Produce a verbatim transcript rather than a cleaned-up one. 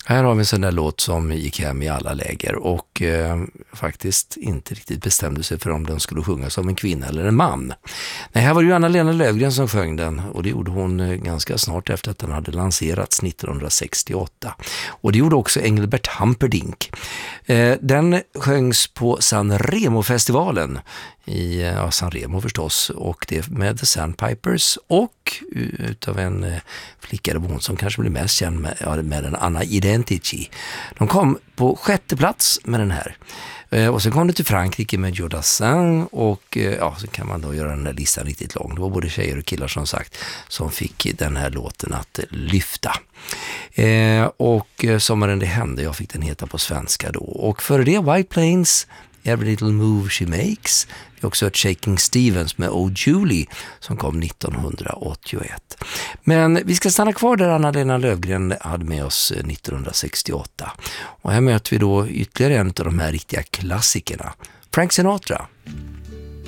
Här har vi en sån där låt som gick hem i alla läger och eh, faktiskt inte riktigt bestämde sig för om den skulle sjunga som en kvinna eller en man. Nej, här var det ju Anna-Lena Löfgren som sjöng den och det gjorde hon eh, ganska snart efter att den hade lanserats nittonhundrasextioåtta. Och det gjorde också Engelbert Humperdinck. Eh, den sjöngs på San Remo-festivalen i ja, San Remo förstås, och det med The Sandpipers och utav en eh, flicka eller hon som kanske blir mest känd med, ja, med den Anna Identici. De kom på sjätte plats med den här. Eh, och så kom det till Frankrike med Joe Dassin och eh, ja, så kan man då göra den här listan riktigt lång. Det var både tjejer och killar som sagt som fick den här låten att eh, lyfta. Eh, och eh, Sommaren det hände, jag fick den heta på svenska då. Och för det White Plains, Every Little Move She Makes. Vi har också hört Shaking Stevens med Oh Julie som kom nittonhundraåttioett. Men vi ska stanna kvar där Anna-Lena Löfgren hade med oss nittonhundrasextioåtta. Och här möter vi då ytterligare en av de här riktiga klassikerna, Frank Sinatra.